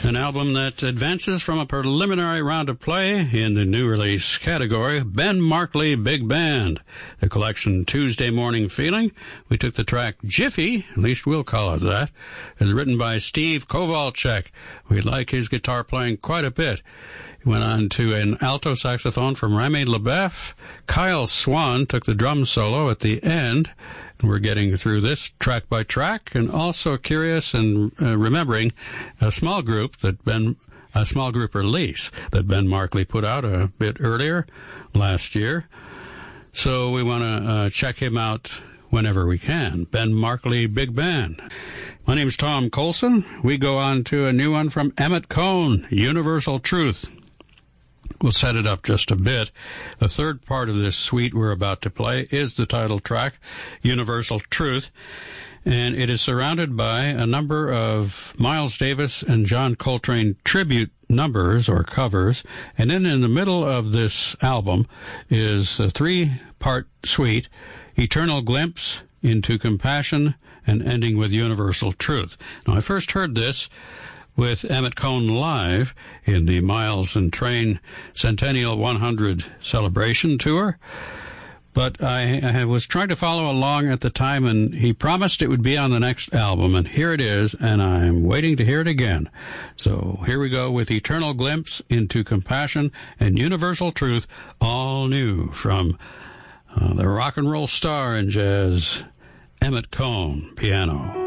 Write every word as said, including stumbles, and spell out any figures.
An album that advances from a preliminary round of play in the new release category, Ben Markley Big Band. The collection Tuesday Morning Feeling. We took the track Jiffy, at least we'll call it that, is written by Steve Kowalczyk. We like his guitar playing quite a bit. He went on to an alto saxophone from Remy LeBeuf. Kyle Swan took the drum solo at the end. We're getting through this track by track, and also curious and uh, remembering a small group that Ben, a small group release that Ben Markley put out a bit earlier last year. So we want to uh, check him out whenever we can. Ben Markley Big Band. My name's Tom Colson. We go on to a new one from Emmett Cohn, Universal Truth. We'll set it up just a bit. The third part of this suite we're about to play is the title track, Universal Truth, and it is surrounded by a number of Miles Davis and John Coltrane tribute numbers or covers, and then in the middle of this album is a three-part suite, Eternal Glimpse into Compassion, and ending with Universal Truth. Now, I first heard this with Emmett Cohn live in the Miles and Train Centennial one hundred celebration tour. But I, I was trying to follow along at the time, and he promised it would be on the next album, and here it is, and I'm waiting to hear it again. So here we go with Eternal Glimpse into Compassion and Universal Truth, all new from uh, the rock and roll star in jazz, Emmett Cohn, piano.